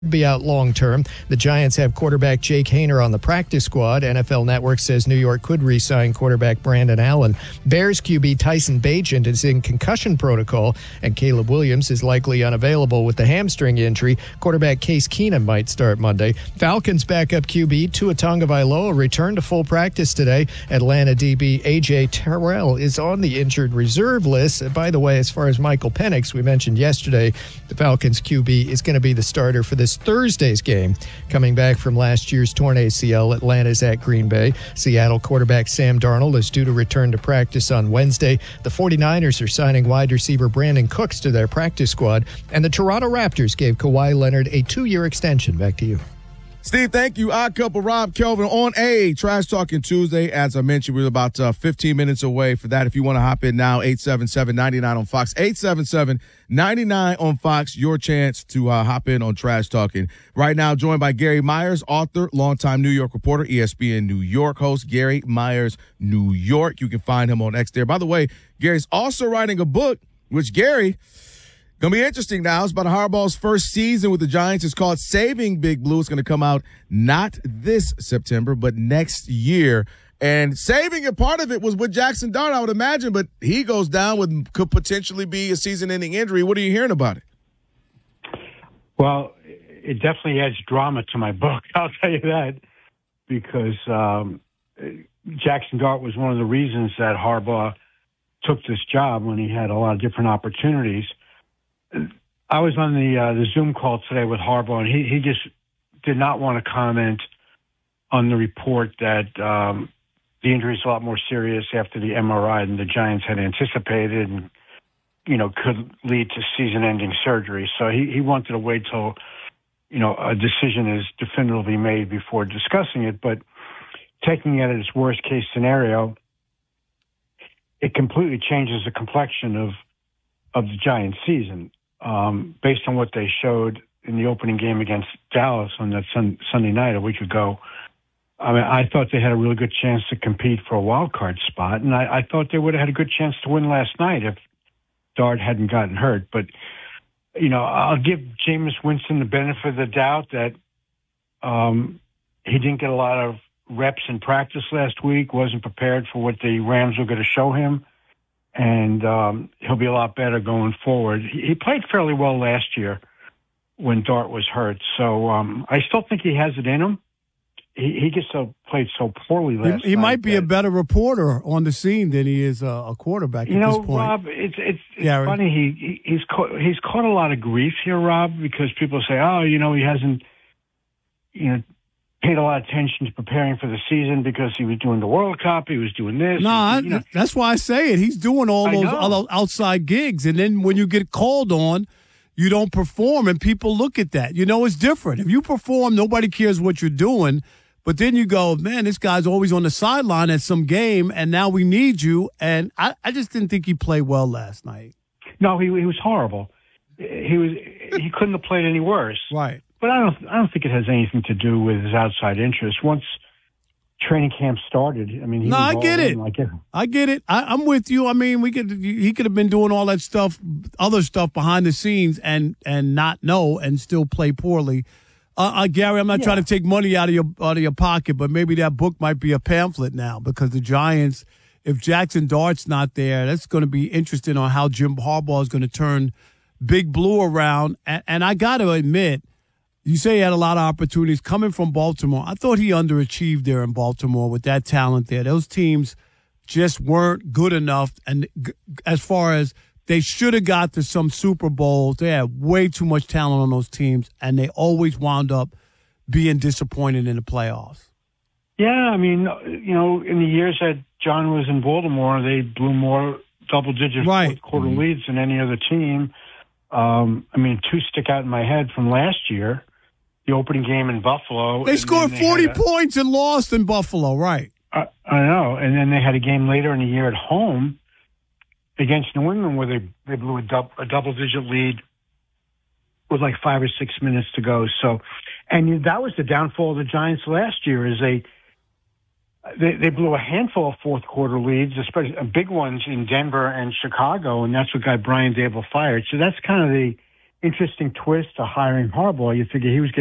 be out long term. The Giants have quarterback Jake Haener on the practice squad. NFL Network says New York could re-sign quarterback Brandon Allen. Bears QB Tyson Bagent is in concussion protocol, and Caleb Williams is likely unavailable with the hamstring injury. Quarterback Case Keenum might start Monday. Falcons backup QB Tua Tagovailoa returned to full practice today. Atlanta DB A.J. Terrell is on the injured reserve list. By the way, as far as Michael Penix, we mentioned yesterday, the Falcons QB is going to be the starter for this Thursday's game. Coming back from last year's torn ACL, Atlanta's at Green Bay. Seattle quarterback Sam Darnold is due to return to practice on Wednesday. The 49ers are signing wide receiver Brandon Cooks to their practice squad. And the Toronto Raptors gave Kawhi Leonard a 2-year extension. Back to you. Steve, thank you. Odd Couple, Rob Kelvin on a Trash Talking Tuesday. As I mentioned, we're about 15 minutes away for that. If you want to hop in now, 877-99 on Fox. 877-99 on Fox. Your chance to hop in on Trash Talking. Right now, joined by Gary Myers, author, longtime New York reporter, ESPN New York host, Gary Myers, New York. You can find him on X there. By the way, Gary's also writing a book, which Gary... Going to be interesting now. It's about Harbaugh's first season with the Giants. It's called Saving Big Blue. It's going to come out not this September, but next year. And saving it, part of it was with Jackson Dart, I would imagine, but he goes down with could potentially be a season-ending injury. What are you hearing about it? Well, it definitely adds drama to my book, I'll tell you that, because Jackson Dart was one of the reasons that Harbaugh took this job when he had a lot of different opportunities. I was on the Zoom call today with Harbaugh, and he just did not want to comment on the report that the injury is a lot more serious after the MRI than the Giants had anticipated and, could lead to season-ending surgery. So he wanted to wait till, a decision is definitively made before discussing it. But taking it at its worst-case scenario, it completely changes the complexion of the Giants' season. Based on what they showed in the opening game against Dallas on that Sunday night a week ago, I mean, I thought they had a really good chance to compete for a wild card spot, and I thought they would have had a good chance to win last night if Dart hadn't gotten hurt. But, I'll give Jameis Winston the benefit of the doubt that he didn't get a lot of reps in practice last week, wasn't prepared for what the Rams were going to show him. And he'll be a lot better going forward. He played fairly well last year when Dart was hurt. So I still think he has it in him. He just played so poorly last night. He might be a better reporter on the scene than he is a quarterback at this point. Rob, it's funny. He's caught a lot of grief here, Rob, because people say, he hasn't, paid a lot of attention to preparing for the season because he was doing the World Cup, he was doing this. That's why I say it. He's doing all those outside gigs, and then when you get called on, you don't perform, and people look at that. It's different. If you perform, nobody cares what you're doing, but then you go, man, this guy's always on the sideline at some game, and now we need you, and I just didn't think he played well last night. No, he was horrible. He couldn't have played any worse. Right. But I don't think it has anything to do with his outside interest. Once training camp started, I mean, I get it. I get it. I'm with you. I mean, he could have been doing all that stuff, other stuff behind the scenes, and not know and still play poorly. Gary, I'm not trying to take money out of your pocket, but maybe that book might be a pamphlet now because the Giants, if Jackson Dart's not there, that's going to be interesting on how Jim Harbaugh is going to turn Big Blue around. And I got to admit. You say he had a lot of opportunities coming from Baltimore. I thought he underachieved there in Baltimore with that talent there. Those teams just weren't good enough. And as far as they should have got to some Super Bowls, they had way too much talent on those teams, and they always wound up being disappointed in the playoffs. Yeah, I mean, in the years that John was in Baltimore, they blew more double-digit fourth-quarter leads than any other team. Two stick out in my head from last year. The opening game in Buffalo. They scored 40 points and lost in Buffalo, right? I know. And then they had a game later in the year at home against New England where they blew a double-digit lead with like 5 or 6 minutes to go. So, and that was the downfall of the Giants last year is they blew a handful of fourth-quarter leads, especially big ones in Denver and Chicago, and that's what got Brian Daboll fired. So that's kind of interesting twist to hiring Harbaugh. You figure he was